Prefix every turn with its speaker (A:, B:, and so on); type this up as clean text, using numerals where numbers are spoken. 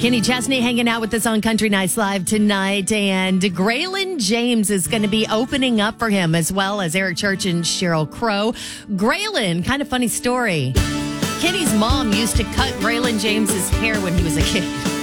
A: Kenny Chesney hanging out with us on Country Nights Live tonight. And Graylin James is going to be opening up for him, as well as Eric Church and Sheryl Crow. Graylin, kind of funny story. Kenny's mom used to cut Graylin James's hair when he was a kid.